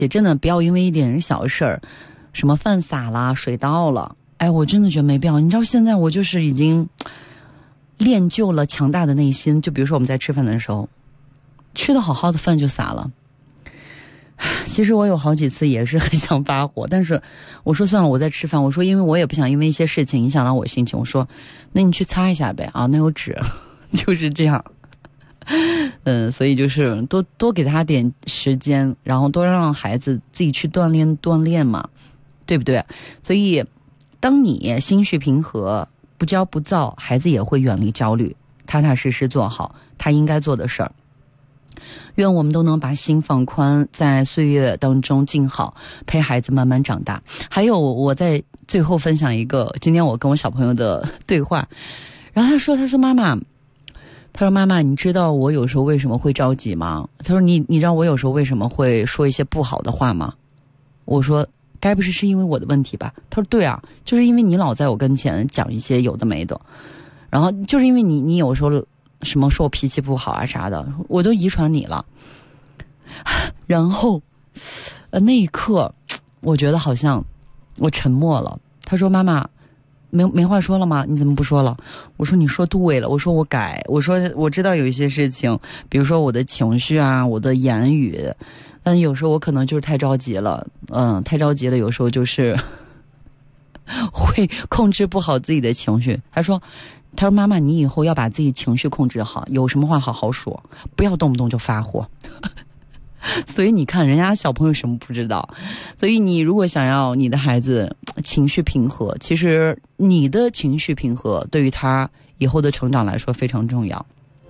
也真的不要因为一点小事儿，什么饭洒了水倒了，哎，我真的觉得没必要。你知道现在我就是已经练就了强大的内心，就比如说我们在吃饭的时候，吃的好好的饭就洒了。其实我有好几次也是很想发火，但是我说算了，我在吃饭，我说因为我也不想因为一些事情影响到我心情，我说那你去擦一下呗，啊，那有纸，就是这样。所以就是多给他点时间，然后多让孩子自己去锻炼嘛，对不对？所以当你心绪平和，不骄不躁，孩子也会远离焦虑，踏踏实实做好他应该做的事儿。愿我们都能把心放宽，在岁月当中静好，陪孩子慢慢长大。还有我在最后分享一个今天我跟我小朋友的对话，然后他说妈妈，你知道我有时候为什么会着急吗？他说你知道我有时候为什么会说一些不好的话吗？我说该不是因为我的问题吧？他说对啊，就是因为你老在我跟前讲一些有的没的，然后就是因为你有时候什么说我脾气不好啊啥的，我都遗传你了。然后那一刻我觉得好像我沉默了。他说妈妈没话说了吗？你怎么不说了？我说你说对了，我说我改，我说我知道有一些事情，比如说我的情绪啊，我的言语，但有时候我可能就是太着急了，太着急了，有时候就是会控制不好自己的情绪。他说妈妈，你以后要把自己情绪控制好，有什么话好好说，不要动不动就发火。所以你看人家小朋友什么不知道，所以你如果想要你的孩子情绪平和，其实你的情绪平和对于他以后的成长来说非常重要。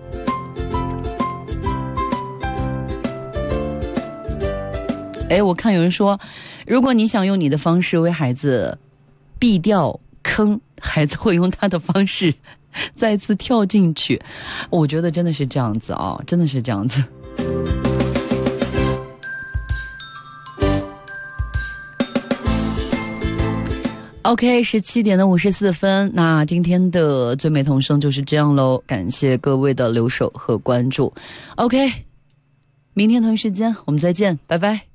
我看有人说，如果你想用你的方式为孩子避掉坑，孩子会用他的方式再次跳进去。我觉得真的是这样子啊，真的是这样子。OK， 17点54分，那今天的最美童声就是这样咯，感谢各位的留守和关注。OK， 明天同一时间我们再见，拜拜。